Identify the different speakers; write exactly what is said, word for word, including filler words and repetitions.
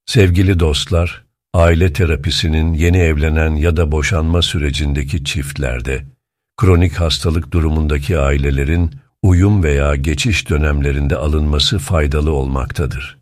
Speaker 1: Sevgili dostlar, aile terapisinin yeni evlenen ya da boşanma sürecindeki çiftlerde, kronik hastalık durumundaki ailelerin uyum veya geçiş dönemlerinde alınması faydalı olmaktadır.